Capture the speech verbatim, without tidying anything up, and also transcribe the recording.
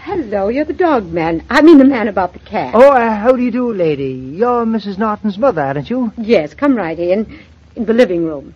hello. You're the dog man. I mean the man about the cat. Oh, uh, how do you do, lady? You're Missus Norton's mother, aren't you? Yes, come right in. In the living room.